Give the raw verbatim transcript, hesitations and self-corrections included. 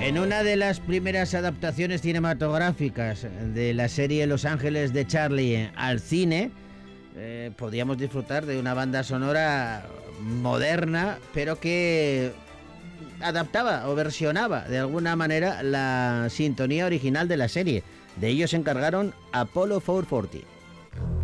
En una de las primeras adaptaciones cinematográficas de la serie Los Ángeles de Charlie al cine, eh, podíamos disfrutar de una banda sonora moderna, pero que adaptaba o versionaba de alguna manera la sintonía original de la serie. De ello se encargaron Apollo cuatrocientos cuarenta.